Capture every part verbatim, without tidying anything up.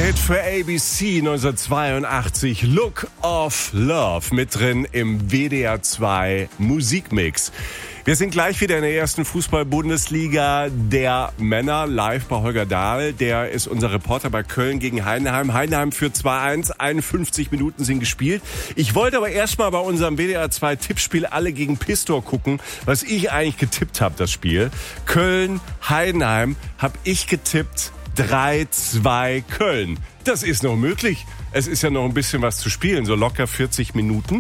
Hit für A B C neunzehnhundertzweiundachtzig, Look of Love, mit drin im W D R zwei Musikmix. Wir sind gleich wieder in der ersten Fußball-Bundesliga der Männer, live bei Holger Dahl. Der ist unser Reporter bei Köln gegen Heidenheim. Heidenheim führt zwei eins, einundfünfzig Minuten sind gespielt. Ich wollte aber erstmal bei unserem W D R zwei Tippspiel alle gegen Pistor gucken, was ich eigentlich getippt habe, das Spiel. Köln, Heidenheim, habe ich getippt drei zwei Köln. Das ist noch möglich. Es ist ja noch ein bisschen was zu spielen, so locker vierzig Minuten.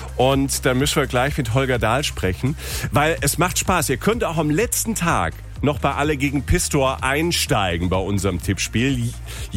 Und da müssen wir gleich mit Holger Dahl sprechen, weil es macht Spaß. Ihr könnt auch am letzten Tag noch bei Alle gegen Pistor einsteigen bei unserem Tippspiel.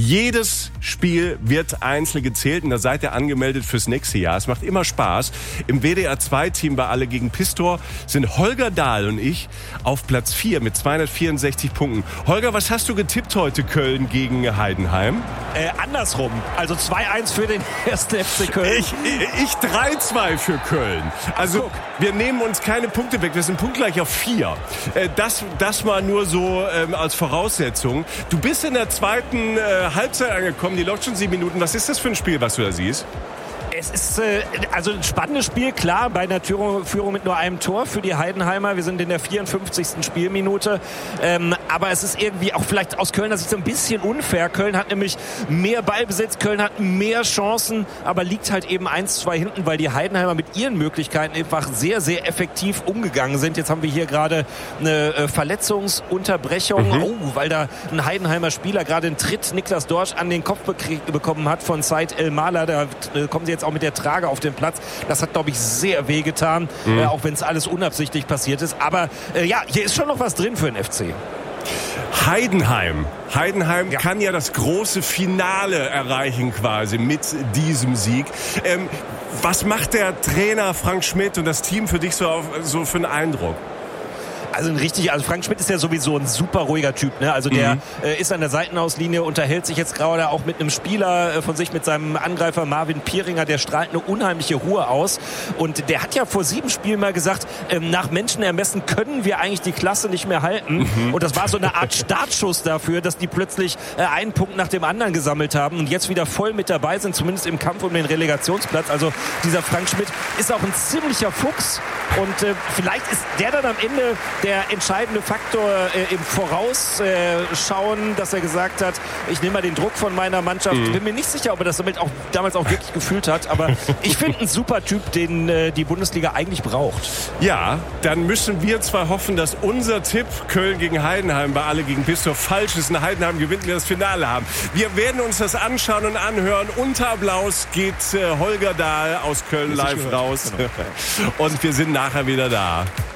Jedes Spiel wird einzeln gezählt und da seid ihr angemeldet fürs nächste Jahr. Es macht immer Spaß. Im W D R zwei Team bei Alle gegen Pistor sind Holger Dahl und ich auf Platz vier mit zweihundertvierundsechzig Punkten. Holger, was hast du getippt heute, Köln gegen Heidenheim? Äh, andersrum. Also zwei eins für den ersten F C Köln. Ich, ich drei zwei für Köln. Also Ach, wir nehmen uns keine Punkte weg. Wir sind punktgleich auf vier. Äh, das, das mal nur so ähm, als Voraussetzung. Du bist in der zweiten äh, Halbzeit angekommen. Die läuft schon sieben Minuten. Was ist das für ein Spiel, was du da siehst? Es ist äh, also ein spannendes Spiel, klar, bei einer Führung, Führung mit nur einem Tor für die Heidenheimer. Wir sind in der vierundfünfzigsten Spielminute. Ähm, aber es ist irgendwie auch vielleicht aus Kölner Sicht so ein bisschen unfair. Köln hat nämlich mehr Ballbesitz, Köln hat mehr Chancen, aber liegt halt eben eins zwei hinten, weil die Heidenheimer mit ihren Möglichkeiten einfach sehr, sehr effektiv umgegangen sind. Jetzt haben wir hier gerade eine äh, Verletzungsunterbrechung, mhm. oh, weil da ein Heidenheimer Spieler gerade einen Tritt Niklas Dorsch an den Kopf bekrieg, bekommen hat von Said El-Mala. Da äh, kommen sie jetzt auch mit der Trage auf den Platz. Das hat, glaube ich, sehr weh getan, mhm. äh, auch wenn es alles unabsichtlich passiert ist. Aber äh, ja, hier ist schon noch was drin für den F C. Heidenheim. Heidenheim ja. kann ja das große Finale erreichen quasi mit diesem Sieg. Ähm, was macht der Trainer Frank Schmidt und das Team für dich so, auf, so für einen Eindruck? Also ein richtig, also Frank Schmidt ist ja sowieso ein super ruhiger Typ, ne? Also der mhm. äh, ist an der Seitenauslinie, unterhält sich jetzt gerade auch mit einem Spieler äh, von sich, mit seinem Angreifer Marvin Pieringer, der strahlt eine unheimliche Ruhe aus. Und der hat ja vor sieben Spielen mal gesagt, ähm, nach Menschenermessen können wir eigentlich die Klasse nicht mehr halten. Mhm. Und das war so eine Art Startschuss dafür, dass die plötzlich äh, einen Punkt nach dem anderen gesammelt haben und jetzt wieder voll mit dabei sind, zumindest im Kampf um den Relegationsplatz. Also dieser Frank Schmidt ist auch ein ziemlicher Fuchs und äh, vielleicht ist der dann am Ende der entscheidende Faktor äh, im Vorausschauen, äh, dass er gesagt hat, ich nehme mal den Druck von meiner Mannschaft. Ich mhm. bin mir nicht sicher, ob er das damit auch, damals auch wirklich gefühlt hat, aber ich finde einen super Typ, den äh, die Bundesliga eigentlich braucht. Ja, dann müssen wir zwar hoffen, dass unser Tipp Köln gegen Heidenheim bei Alle gegen Pistor falsch ist und Heidenheim gewinnt, wir das Finale haben. Wir werden uns das anschauen und anhören. Unter Applaus geht äh, Holger Dahl aus Köln live raus. Genau. Und wir sind nachher wieder da.